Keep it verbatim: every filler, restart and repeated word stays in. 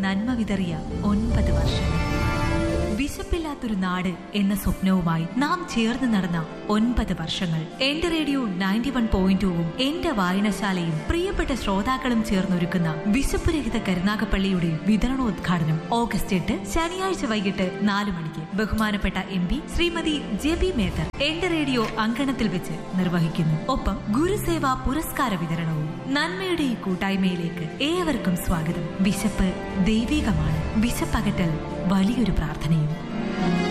നന്മ വിതറിയ ഒൻപത് വർഷങ്ങൾ. വിശപ്പില്ലാത്തൊരു നാട് എന്ന സ്വപ്നവുമായി നാം ചേർന്ന് നടന്ന ഒൻപത് വർഷങ്ങൾ. എന്റെ റേഡിയോ നയൻറ്റി വൺ പോയിന്റ് ടൂവും എന്റെ വായനശാലയും പ്രിയപ്പെട്ട ശ്രോതാക്കളും ചേർന്നൊരുക്കുന്ന വിശപ്പുരഹിത കരുനാഗപ്പള്ളിയുടെ വിതരണോദ്ഘാടനം ഓഗസ്റ്റ് എട്ട് ശനിയാഴ്ച വൈകിട്ട് നാലു മണിക്ക് ബഹുമാനപ്പെട്ട M P Shrimati JB Mather എന്റെ റേഡിയോ അങ്കണത്തിൽ വെച്ച് നിർവഹിക്കുന്നു. ഒപ്പം ഗുരുസേവാ പുരസ്കാര വിതരണവും. നന്മയുടെ ഈ കൂട്ടായ്മയിലേക്ക് ഏവർക്കും സ്വാഗതം. വിശപ്പ് ദൈവികമാണ്. വിശപ്പകറ്റൽ വലിയൊരു പ്രാർത്ഥനയും.